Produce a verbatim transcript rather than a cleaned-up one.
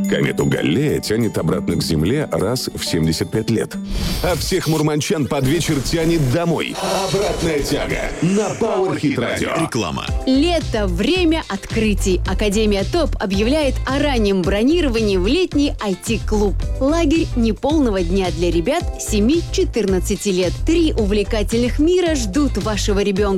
Комету Галлея тянет обратно к Земле раз в семьдесят пять лет. А всех мурманчан под вечер тянет домой. Обратная тяга на Power Hit Radio. Реклама. Лето – время открытий. Академия ТОП объявляет о раннем бронировании в летний ай ти-клуб. Лагерь неполного дня для ребят семи-четырнадцати лет. Три увлекательных мира ждут вашего ребенка.